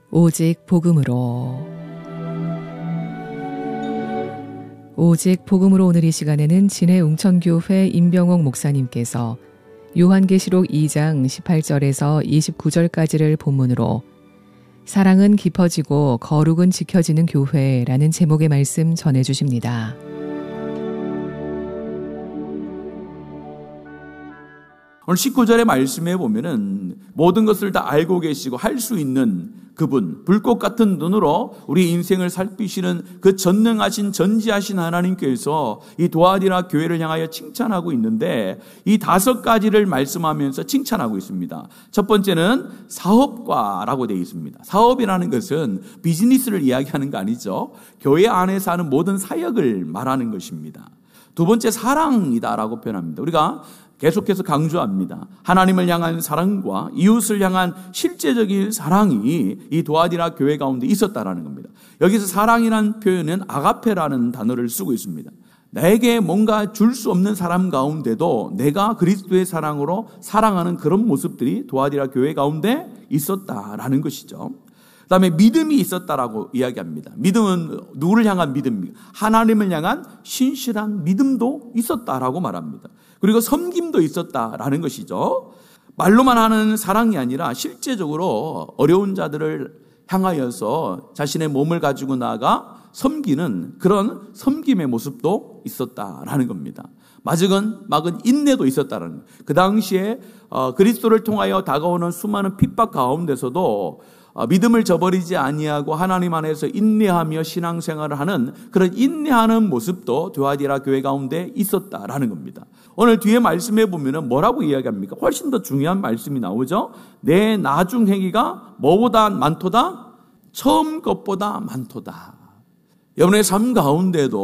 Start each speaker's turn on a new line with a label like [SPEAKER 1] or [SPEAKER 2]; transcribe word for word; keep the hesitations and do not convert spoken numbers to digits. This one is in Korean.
[SPEAKER 1] 오직 복음으로. 오직 복음으로 오늘 이 시간에는 진해웅천교회 임병옥 목사님께서 요한계시록 이 장 십팔 절에서 이십구 절까지를 본문으로 사랑은 깊어지고 거룩은 지켜지는 교회라는 제목의 말씀 전해주십니다.
[SPEAKER 2] 오늘 십구 절의 말씀에 보면은 모든 것을 다 알고 계시고 할 수 있는 그분, 불꽃 같은 눈으로 우리 인생을 살피시는 그 전능하신 전지하신 하나님께서 이 도아디라 교회를 향하여 칭찬하고 있는데 이 다섯 가지를 말씀하면서 칭찬하고 있습니다. 첫 번째는 사업과라고 되어 있습니다. 사업이라는 것은 비즈니스를 이야기하는 거 아니죠. 교회 안에서 하는 모든 사역을 말하는 것입니다. 두 번째 사랑이다라고 표현합니다. 우리가 계속해서 강조합니다. 하나님을 향한 사랑과 이웃을 향한 실제적인 사랑이 이 도아디라 교회 가운데 있었다라는 겁니다. 여기서 사랑이라는 표현은 아가페라는 단어를 쓰고 있습니다. 내게 뭔가 줄 수 없는 사람 가운데도 내가 그리스도의 사랑으로 사랑하는 그런 모습들이 도아디라 교회 가운데 있었다라는 것이죠. 그 다음에 믿음이 있었다라고 이야기합니다. 믿음은 누구를 향한 믿음입니까? 하나님을 향한 신실한 믿음도 있었다라고 말합니다. 그리고 섬김도 있었다라는 것이죠. 말로만 하는 사랑이 아니라 실제적으로 어려운 자들을 향하여서 자신의 몸을 가지고 나아가 섬기는 그런 섬김의 모습도 있었다라는 겁니다. 마지막은 막은 인내도 있었다라는 거예요. 그 당시에 그리스도를 통하여 다가오는 수많은 핍박 가운데서도 믿음을 저버리지 아니하고 하나님 안에서 인내하며 신앙생활을 하는 그런 인내하는 모습도 도아디라 교회 가운데 있었다라는 겁니다. 오늘 뒤에 말씀해 보면은 뭐라고 이야기합니까? 훨씬 더 중요한 말씀이 나오죠. 내 나중 행위가 뭐보다 많도다? 처음 것보다 많도다. 여러분의 삶 가운데도